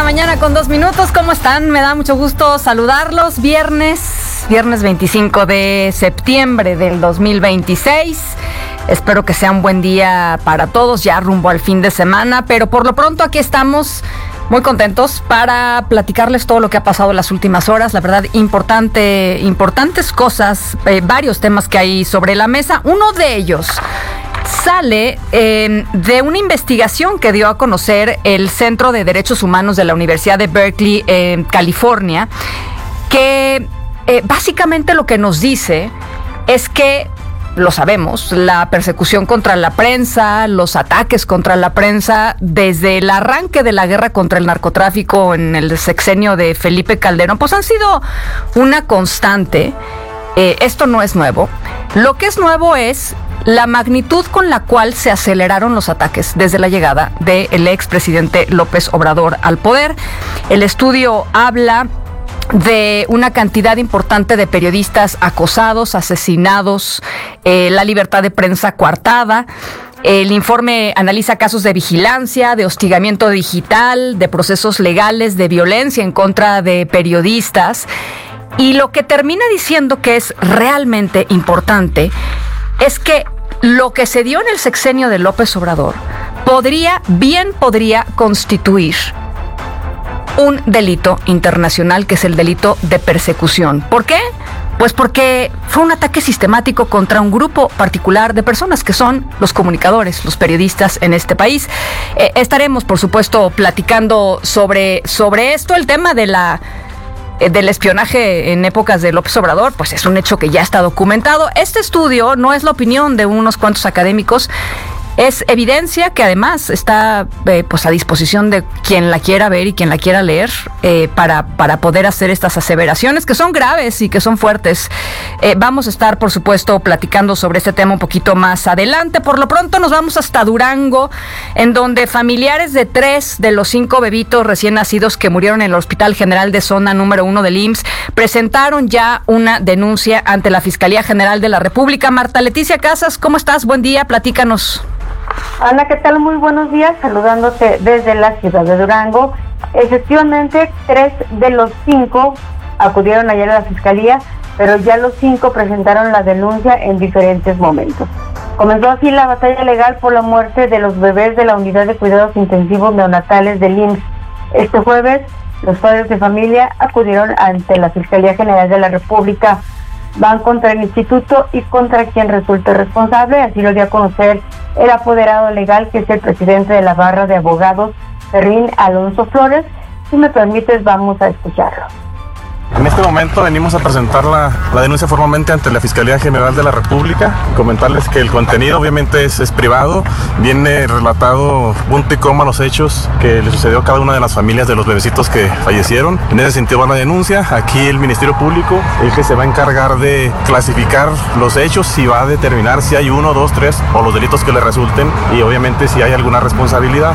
mañana con 2 minutos. ¿Cómo están? Me da mucho gusto saludarlos. Viernes 25 de septiembre del 2026. Espero que sea un buen día para todos, ya rumbo al fin de semana, pero por lo pronto aquí estamos muy contentos para platicarles todo lo que ha pasado en las últimas horas. La verdad, importantes cosas, varios temas que hay sobre la mesa. Uno de ellos sale de una investigación que dio a conocer el Centro de Derechos Humanos de la Universidad de Berkeley, en California, que básicamente lo que nos dice es que, lo sabemos, la persecución contra la prensa, los ataques contra la prensa, desde el arranque de la guerra contra el narcotráfico en el sexenio de Felipe Calderón, pues han sido una constante. Esto no es nuevo. Lo que es nuevo es la magnitud con la cual se aceleraron los ataques desde la llegada del expresidente López Obrador al poder. El estudio habla de una cantidad importante de periodistas acosados, asesinados, la libertad de prensa coartada. El informe analiza casos de vigilancia, de hostigamiento digital, de procesos legales, de violencia en contra de periodistas. Y lo que termina diciendo que es realmente importante es que lo que se dio en el sexenio de López Obrador podría constituir un delito internacional, que es el delito de persecución. ¿Por qué? Pues porque fue un ataque sistemático contra un grupo particular de personas que son los comunicadores, los periodistas en este país. Estaremos, por supuesto, platicando sobre esto. El tema del espionaje en épocas de López Obrador, pues es un hecho que ya está documentado. Este estudio no es la opinión de unos cuantos académicos, es evidencia que además está pues a disposición de quien la quiera ver y quien la quiera leer, para poder hacer estas aseveraciones que son graves y que son fuertes. Vamos a estar, por supuesto, platicando sobre este tema un poquito más adelante. Por lo pronto nos vamos hasta Durango, en donde familiares de 3 de los 5 bebitos recién nacidos que murieron en el Hospital General de Zona número 1 del IMSS presentaron ya una denuncia ante la Fiscalía General de la República. Marta Leticia Casas, ¿cómo estás? Buen día, platícanos. Ana, ¿qué tal? Muy buenos días, saludándote desde la ciudad de Durango. Efectivamente, 3 de los 5 acudieron ayer a la Fiscalía, pero ya los 5 presentaron la denuncia en diferentes momentos. Comenzó así la batalla legal por la muerte de los bebés de la Unidad de Cuidados Intensivos Neonatales del IMSS. Este jueves, los padres de familia acudieron ante la Fiscalía General de la República. Van contra el instituto y contra quien resulte responsable, así lo dio a conocer el apoderado legal, que es el presidente de la barra de abogados, Fermín Alonso Flores. Si me permites, vamos a escucharlo. En este momento venimos a presentar la denuncia formalmente ante la Fiscalía General de la República. Comentarles que el contenido obviamente es privado, viene relatado punto y coma los hechos que le sucedió a cada una de las familias de los bebecitos que fallecieron. En ese sentido va la denuncia. Aquí el Ministerio Público es el que se va a encargar de clasificar los hechos y va a determinar si hay 1, 2, 3 o los delitos que le resulten, y obviamente si hay alguna responsabilidad.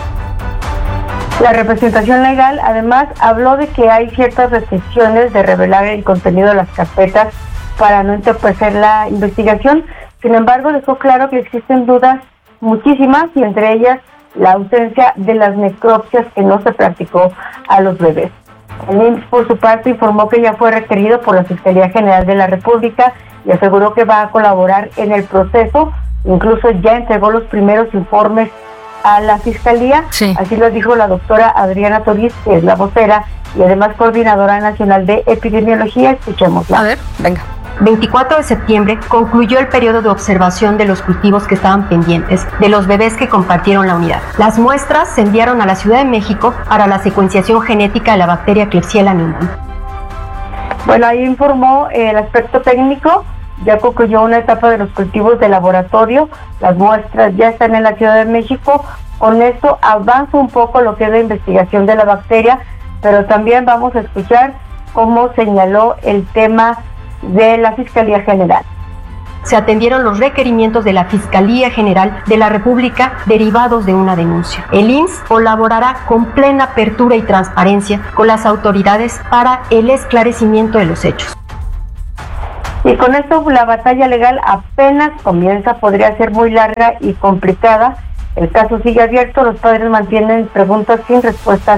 La representación legal además habló de que hay ciertas restricciones de revelar el contenido de las carpetas para no entorpecer la investigación. Sin embargo, dejó claro que existen dudas muchísimas, y entre ellas la ausencia de las necropsias que no se practicó a los bebés. El IMSS, por su parte, informó que ya fue requerido por la Fiscalía General de la República y aseguró que va a colaborar en el proceso. Incluso ya entregó los primeros informes a la Fiscalía. Sí. Así lo dijo la doctora Adriana Toriz, que es la vocera y además coordinadora nacional de epidemiología. Escuchémosla. A ver, venga. 24 de septiembre concluyó el periodo de observación de los cultivos que estaban pendientes de los bebés que compartieron la unidad. Las muestras se enviaron a la Ciudad de México para la secuenciación genética de la bacteria Klebsiella nimbus. Bueno, ahí informó el aspecto técnico. Ya concluyó una etapa de los cultivos de laboratorio, las muestras ya están en la Ciudad de México. Con esto avanza un poco lo que es la investigación de la bacteria, pero también vamos a escuchar cómo señaló el tema de la Fiscalía General. Se atendieron los requerimientos de la Fiscalía General de la República derivados de una denuncia. El IMSS colaborará con plena apertura y transparencia con las autoridades para el esclarecimiento de los hechos. Y con esto la batalla legal apenas comienza, podría ser muy larga y complicada. El caso sigue abierto, los padres mantienen preguntas sin respuestas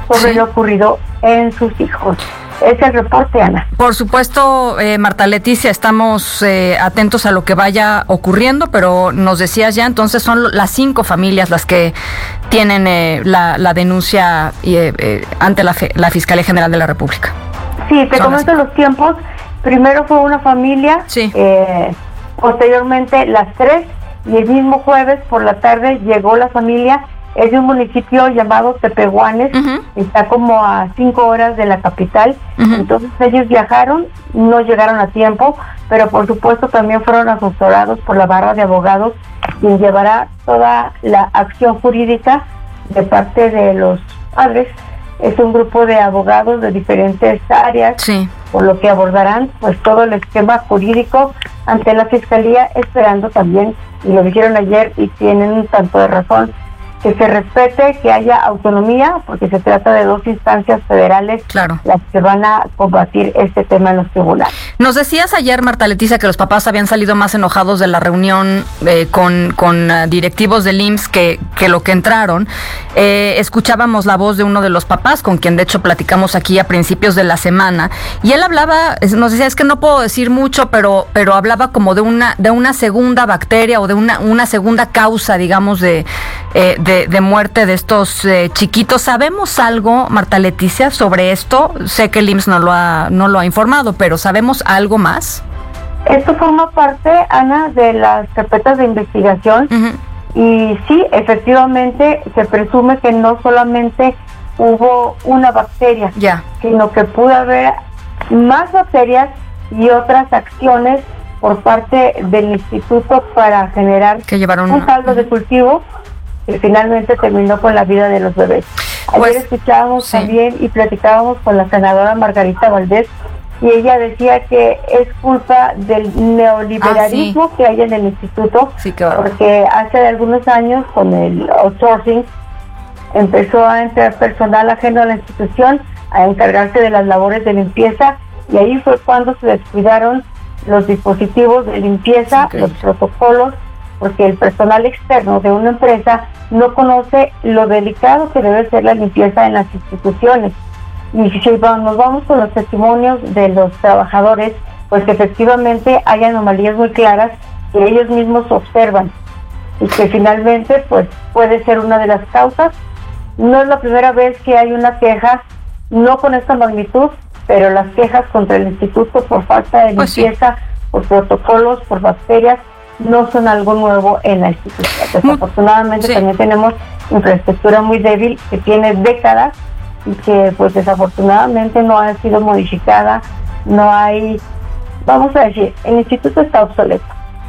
sobre lo ocurrido en sus hijos. Es el reporte, Ana. Por supuesto, Marta Leticia, estamos atentos a lo que vaya ocurriendo, pero nos decías ya, entonces son las 5 familias las que tienen la denuncia ante la Fiscalía General de la República. Sí, te comento los tiempos. Primero fue una familia, sí. Posteriormente las 3, y el mismo jueves por la tarde llegó la familia. Es de un municipio llamado Tepehuanes, está como a 5 horas de la capital. Entonces ellos viajaron, no llegaron a tiempo, pero por supuesto también fueron asesorados por la barra de abogados, quien llevará toda la acción jurídica de parte de los padres. Es un grupo de abogados de diferentes áreas, sí, por lo que abordarán pues todo el esquema jurídico ante la Fiscalía, esperando también, y lo dijeron ayer y tienen un tanto de razón, que se respete, que haya autonomía, porque se trata de 2 instancias federales, claro, las que van a combatir este tema en los tribunales. Nos decías ayer, Marta Leticia, que los papás habían salido más enojados de la reunión con directivos del IMSS que lo que entraron. Escuchábamos la voz de uno de los papás, con quien de hecho platicamos aquí a principios de la semana, y él hablaba, nos decía, es que no puedo decir mucho, pero hablaba como de una segunda bacteria o de una segunda causa, digamos, de muerte de estos chiquitos. ¿Sabemos algo, Marta Leticia, sobre esto? Sé que el IMSS no lo ha informado, pero ¿sabemos algo más? Esto forma parte, Ana, de las carpetas de investigación. Y sí, efectivamente, se presume que no solamente hubo una bacteria, sino que pudo haber más bacterias y otras acciones por parte del instituto para generar un caldo de cultivo que finalmente terminó con la vida de los bebés. Ayer escuchábamos también y platicábamos con la senadora Margarita Valdés, y ella decía que es culpa del neoliberalismo que hay en el instituto, porque hace algunos años con el outsourcing empezó a entrar personal ajeno a la institución a encargarse de las labores de limpieza, y ahí fue cuando se descuidaron los dispositivos de limpieza, los protocolos, porque el personal externo de una empresa no conoce lo delicado que debe ser la limpieza en las instituciones. Y si nos vamos con los testimonios de los trabajadores, pues efectivamente hay anomalías muy claras que ellos mismos observan y que finalmente pues puede ser una de las causas. No es la primera vez que hay una queja, no con esta magnitud, pero las quejas contra el instituto por falta de limpieza, por protocolos, por bacterias, no son algo nuevo en la institución. Desafortunadamente también tenemos infraestructura muy débil que tiene décadas y que pues desafortunadamente no ha sido modificada, no hay, vamos a decir, el instituto está obsoleto.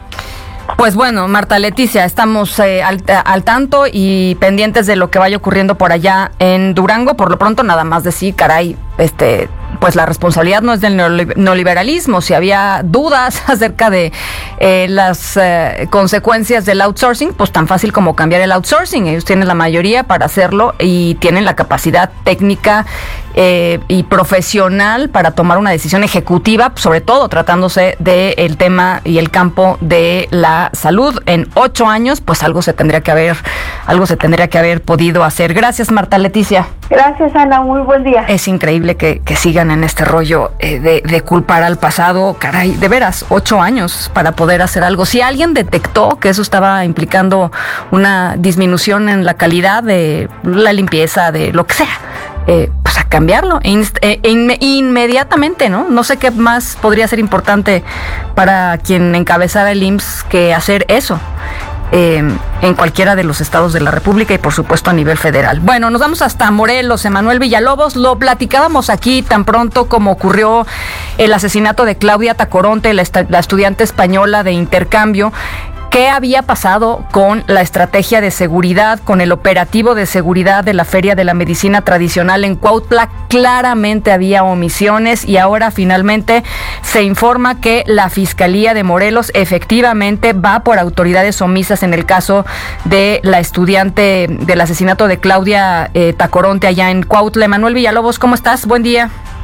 Pues bueno, Marta Leticia, estamos al tanto y pendientes de lo que vaya ocurriendo por allá en Durango. Por lo pronto, nada más decir, caray, pues la responsabilidad no es del neoliberalismo. Si había dudas acerca de las consecuencias del outsourcing, pues tan fácil como cambiar el outsourcing. Ellos tienen la mayoría para hacerlo y tienen la capacidad técnica y profesional para tomar una decisión ejecutiva, sobre todo tratándose del tema y el campo de la salud. En 8 años, pues algo se tendría que haber podido hacer. Gracias, Marta Leticia. Gracias, Ana, muy buen día. Es increíble que sigan en este rollo de culpar al pasado. Caray, de veras, 8 años para poder hacer algo. Si alguien detectó que eso estaba implicando una disminución en la calidad de la limpieza, de lo que sea, pues a cambiarlo inmediatamente, ¿no? No sé qué más podría ser importante para quien encabezara el IMSS que hacer eso. En cualquiera de los estados de la República y por supuesto a nivel federal. Bueno, nos vamos hasta Morelos. Emanuel Villalobos, lo platicábamos aquí tan pronto como ocurrió el asesinato de Claudia Tacoronte, la estudiante española de intercambio. ¿Qué había pasado con la estrategia de seguridad, con el operativo de seguridad de la Feria de la Medicina Tradicional en Cuautla? Claramente había omisiones y ahora finalmente se informa que la Fiscalía de Morelos efectivamente va por autoridades omisas en el caso de la estudiante del asesinato de Claudia Tacoronte allá en Cuautla. Manuel Villalobos, ¿cómo estás? Buen día.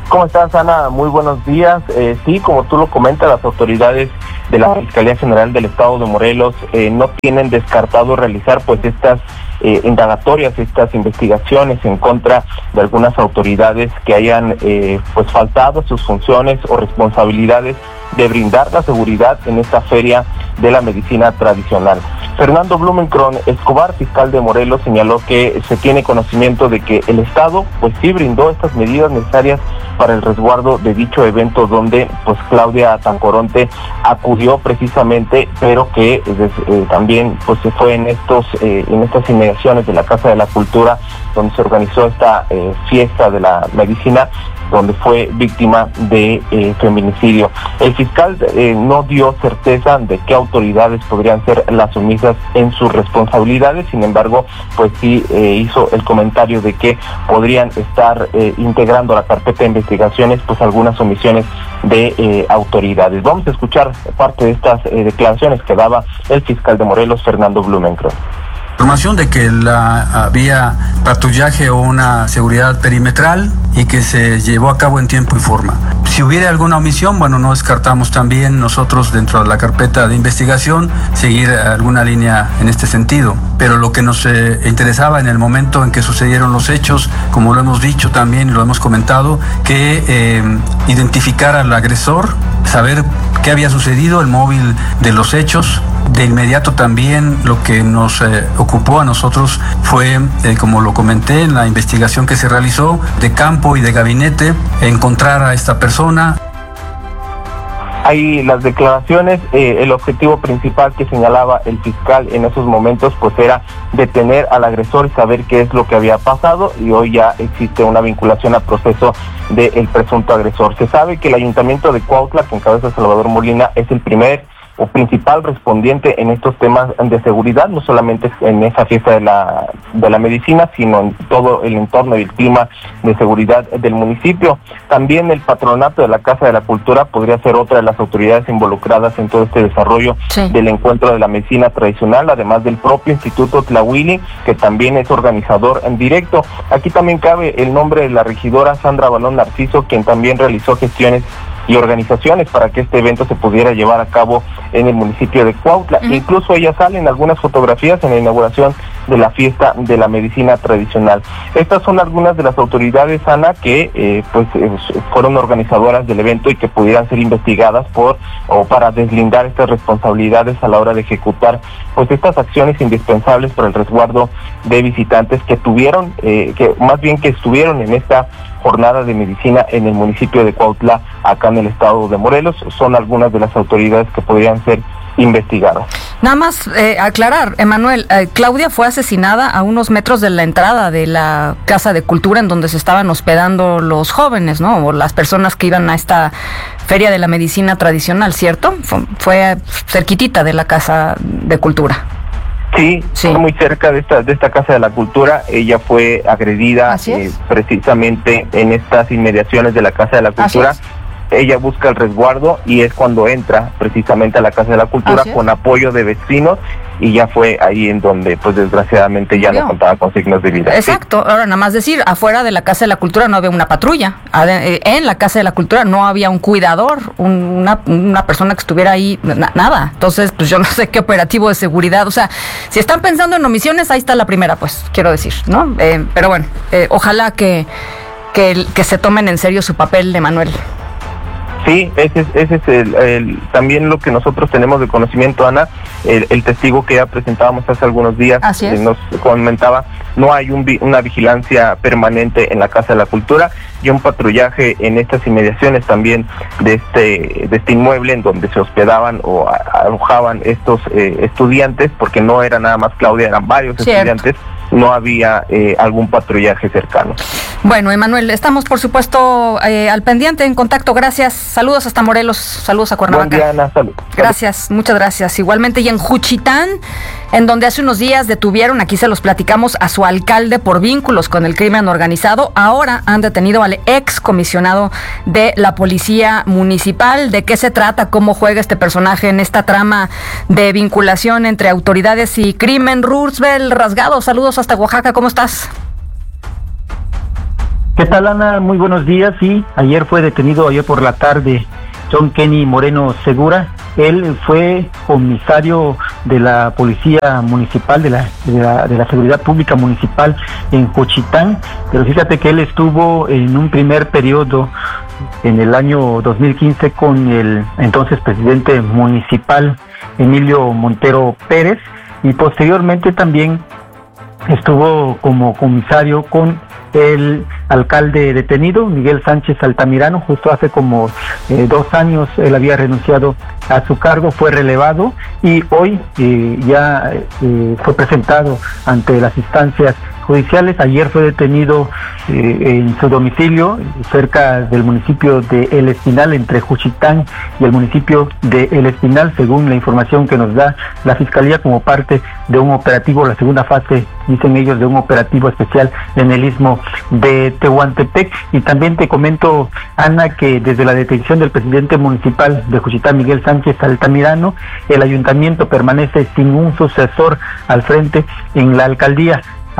¿Cómo estás, Ana? Muy buenos días. Sí, como tú lo comentas, las autoridades de la Fiscalía General del Estado de Morelos no tienen descartado realizar pues estas indagatorias, estas investigaciones en contra de algunas autoridades que hayan pues faltado sus funciones o responsabilidades de brindar la seguridad en esta feria de la medicina tradicional. Fernando Blumenkron Escobar, fiscal de Morelos, señaló que se tiene conocimiento de que el Estado pues sí brindó estas medidas necesarias para el resguardo de dicho evento, donde pues Claudia Tancoronte acudió precisamente, pero que también pues se fue en estas inmediaciones de la Casa de la Cultura, donde se organizó esta fiesta de la medicina, donde fue víctima de feminicidio. El fiscal no dio certeza de qué autoridades podrían ser las omisas en sus responsabilidades, sin embargo, pues sí hizo el comentario de que podrían estar integrando la carpeta de investigaciones pues algunas omisiones de autoridades. Vamos a escuchar parte de estas declaraciones que daba el fiscal de Morelos, Fernando Blumenkron. Información de que había patrullaje o una seguridad perimetral y que se llevó a cabo en tiempo y forma. Si hubiera alguna omisión, bueno, no descartamos también nosotros dentro de la carpeta de investigación seguir alguna línea en este sentido. Pero lo que nos interesaba en el momento en que sucedieron los hechos, como lo hemos dicho también y lo hemos comentado, que identificar al agresor, saber qué había sucedido, el móvil de los hechos. De inmediato también lo que nos ocupó a nosotros fue, como lo comenté en la investigación que se realizó de campo y de gabinete, encontrar a esta persona. Hay las declaraciones, el objetivo principal que señalaba el fiscal en esos momentos pues era detener al agresor y saber qué es lo que había pasado, y hoy ya existe una vinculación al proceso del presunto agresor. Se sabe que el Ayuntamiento de Cuautla, que encabeza Salvador Molina, es el primer o principal respondiente en estos temas de seguridad, no solamente en esa fiesta de la medicina, sino en todo el entorno y el clima de seguridad del municipio. También el patronato de la Casa de la Cultura podría ser otra de las autoridades involucradas en todo este desarrollo del encuentro de la medicina tradicional, además del propio Instituto Tlahuili, que también es organizador en directo. Aquí también cabe el nombre de la regidora Sandra Balón Narciso, quien también realizó gestiones y organizaciones para que este evento se pudiera llevar a cabo en el municipio de Cuautla. Incluso ella sale en algunas fotografías en la inauguración de la fiesta de la medicina tradicional. Estas son algunas de las autoridades, Ana, que fueron organizadoras del evento y que pudieran ser investigadas para deslindar estas responsabilidades a la hora de ejecutar pues estas acciones indispensables para el resguardo de visitantes que estuvieron en esta jornada de medicina en el municipio de Cuautla, acá en el estado de Morelos. Son algunas de las autoridades que podrían ser investigadas. Nada más aclarar, Emanuel, Claudia fue asesinada a unos metros de la entrada de la Casa de Cultura en donde se estaban hospedando los jóvenes, ¿no? O las personas que iban a esta Feria de la Medicina Tradicional, ¿cierto? Fue cerquitita de la Casa de Cultura. Sí, muy cerca de esta Casa de la Cultura. Ella fue agredida precisamente en estas inmediaciones de la Casa de la Cultura. Ella busca el resguardo y es cuando entra precisamente a la Casa de la Cultura con apoyo de vecinos, y ya fue ahí en donde pues desgraciadamente ya no contaba con signos de vida. Exacto. Ahora nada más decir, afuera de la Casa de la Cultura no había una patrulla, en la Casa de la Cultura no había un cuidador, una persona que estuviera ahí, nada. Entonces pues yo no sé qué operativo de seguridad, o sea, si están pensando en omisiones, ahí está la primera, pues quiero decir, ¿no? Pero bueno, ojalá que se tomen en serio su papel, Emanuel. Sí, ese es también lo que nosotros tenemos de conocimiento, Ana. El testigo que ya presentábamos hace algunos días nos comentaba, no hay una vigilancia permanente en la Casa de la Cultura y un patrullaje en estas inmediaciones también de este inmueble en donde se hospedaban o alojaban estos estudiantes, porque no era nada más Claudia, eran varios estudiantes. No había algún patrullaje cercano. Bueno, Emanuel, estamos por supuesto al pendiente, en contacto. Gracias. Saludos hasta Morelos. Saludos a Cuernavaca. Buen día, Ana. Salud. Gracias, muchas gracias. Igualmente, y en Juchitán, en donde hace unos días detuvieron, aquí se los platicamos, a su alcalde por vínculos con el crimen organizado. Ahora han detenido al ex comisionado de la Policía Municipal. ¿De qué se trata? ¿Cómo juega este personaje en esta trama de vinculación entre autoridades y crimen? Roosevelt Rasgado, saludos hasta Oaxaca, ¿cómo estás? ¿Qué tal, Ana? Muy buenos días. Sí, ayer por la tarde, John Kenny Moreno Segura. Él fue comisario de la Policía Municipal, de la Seguridad Pública Municipal en Juchitán, pero fíjate que él estuvo en un primer periodo en el año 2015 con el entonces presidente municipal, Emilio Montero Pérez, y posteriormente también estuvo como comisario con el alcalde detenido, Miguel Sánchez Altamirano. Justo hace como 2 años él había renunciado a su cargo, fue relevado y hoy fue presentado ante las instancias judiciales. Ayer fue detenido en su domicilio cerca del municipio de El Espinal, entre Juchitán y el municipio de El Espinal, según la información que nos da la Fiscalía, como parte de un operativo, la segunda fase, dicen ellos, de un operativo especial en el istmo de Tehuantepec. Y también te comento, Ana, que desde la detención del presidente municipal de Juchitán, Miguel Sánchez Altamirano, el ayuntamiento permanece sin un sucesor al frente en la alcaldía.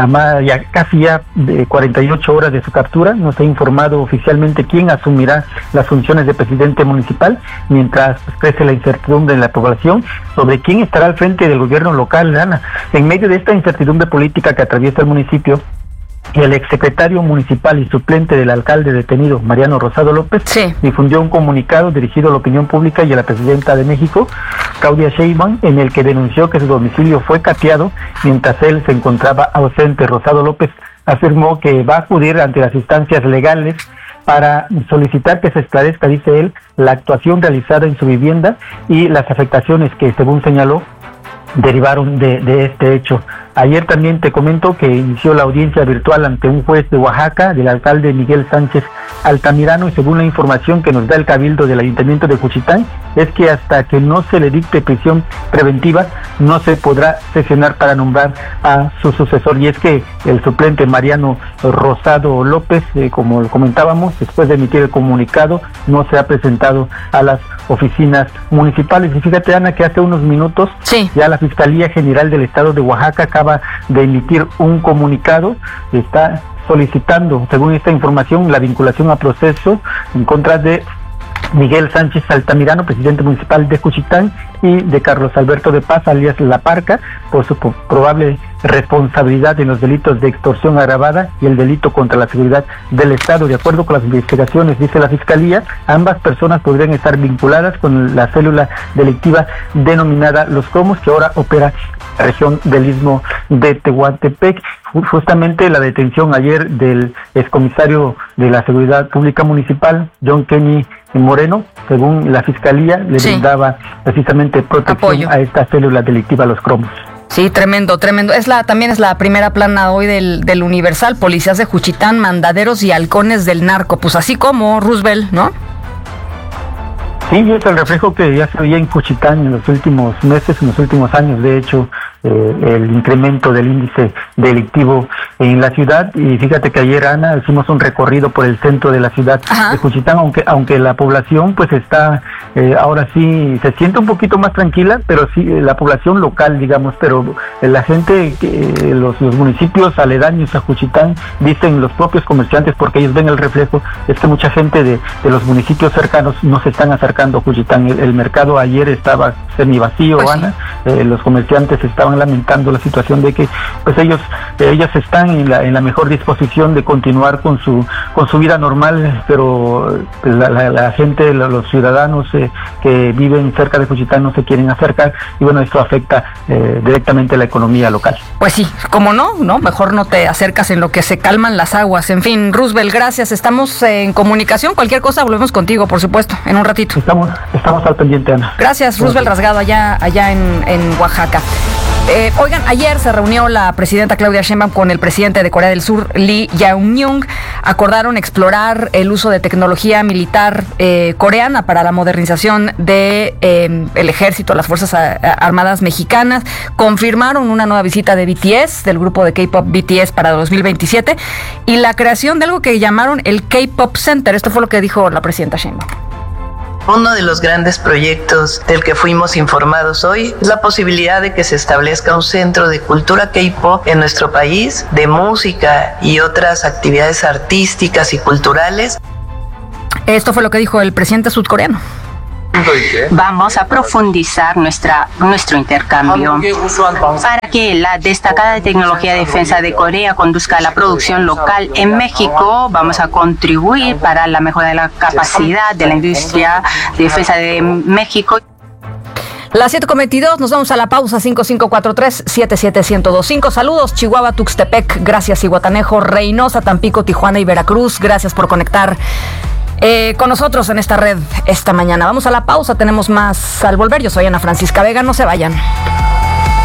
Casi de 48 horas de su captura, no se ha informado oficialmente quién asumirá las funciones de presidente municipal, mientras crece la incertidumbre en la población sobre quién estará al frente del gobierno local, Ana. En medio de esta incertidumbre política que atraviesa el municipio, el exsecretario municipal y suplente del alcalde detenido, Mariano Rosado López, difundió un comunicado dirigido a la opinión pública y a la presidenta de México, Claudia Sheinbaum, en el que denunció que su domicilio fue cateado mientras él se encontraba ausente. Rosado López afirmó que va a acudir ante las instancias legales para solicitar que se esclarezca, dice él, la actuación realizada en su vivienda y las afectaciones que, según señaló, derivaron de este hecho. Ayer también te comento que inició la audiencia virtual ante un juez de Oaxaca del alcalde Miguel Sánchez Altamirano, y según la información que nos da el Cabildo del Ayuntamiento de Juchitán, es que hasta que no se le dicte prisión preventiva no se podrá sesionar para nombrar a su sucesor. Y es que el suplente Mariano Rosado López, como lo comentábamos, después de emitir el comunicado, no se ha presentado a las oficinas municipales. Y fíjate, Ana, que hace unos minutos ya la Fiscalía General del Estado de Oaxaca acaba de emitir un comunicado, está solicitando, según esta información, la vinculación a proceso en contra de Miguel Sánchez Altamirano, presidente municipal de Juchitán, y de Carlos Alberto de Paz, alias La Parca, por su probable responsabilidad en los delitos de extorsión agravada y el delito contra la seguridad del Estado. De acuerdo con las investigaciones, dice la Fiscalía, ambas personas podrían estar vinculadas con la célula delictiva denominada Los Cromos, que ahora opera en la región del istmo de Tehuantepec. Justamente la detención ayer del excomisario de la Seguridad Pública Municipal, John Kenny Moreno, según la Fiscalía, le brindaba precisamente protección, apoyo a esta célula delictiva Los Cromos. Sí, tremendo. También es la primera plana hoy del Universal. Policías de Juchitán, mandaderos y halcones del narco. Pues así como Roosevelt, ¿no? Sí, es el reflejo que ya se veía en Juchitán en los últimos meses, en los últimos años, de hecho, el incremento del índice delictivo en la ciudad. Y fíjate que ayer, Ana, hicimos un recorrido por el centro de la ciudad de Juchitán, aunque la población pues está, ahora sí, se siente un poquito más tranquila, pero sí, la población local, digamos, pero la gente, los municipios aledaños a Juchitán, dicen los propios comerciantes, porque ellos ven el reflejo, es que mucha gente de los municipios cercanos no se están acercando a Juchitán. El mercado ayer estaba semivacío, pues Ana, los comerciantes estaban lamentando la situación de que pues ellas están en la mejor disposición de continuar con su vida normal, pero la gente, los ciudadanos que viven cerca de Juchitán no se quieren acercar, y bueno, esto afecta directamente la economía local. Pues sí, como no, mejor no te acercas en lo que se calman las aguas. En fin, Roosevelt, gracias, estamos en comunicación, cualquier cosa volvemos contigo, por supuesto, en un ratito. Estamos al pendiente, Ana. Gracias, Roosevelt Rasgado, allá en Oaxaca. Oigan, ayer se reunió la presidenta Claudia Sheinbaum con el presidente de Corea del Sur, Lee Jae-myung. Acordaron explorar el uso de tecnología militar coreana para la modernización de el ejército, las Fuerzas Armadas mexicanas. Confirmaron una nueva visita de BTS, del grupo de K-pop BTS, para 2027, y la creación de algo que llamaron el K-pop Center. Esto fue lo que dijo la presidenta Sheinbaum. Uno de los grandes proyectos del que fuimos informados hoy es la posibilidad de que se establezca un centro de cultura K-pop en nuestro país, de música y otras actividades artísticas y culturales. Esto fue lo que dijo el presidente sudcoreano. Vamos a profundizar nuestro intercambio para que la destacada tecnología de defensa de Corea conduzca a la producción local en México. Vamos a contribuir para la mejora de la capacidad de la industria de defensa de México. Las 7:22, nos vamos a la pausa. 5543-77125. Saludos, Chihuahua, Tuxtepec, gracias, Zihuatanejo, Reynosa, Tampico, Tijuana y Veracruz. Gracias por conectar con nosotros en esta red esta mañana. Vamos a la pausa, tenemos más al volver. Yo soy Ana Francisca Vega, no se vayan.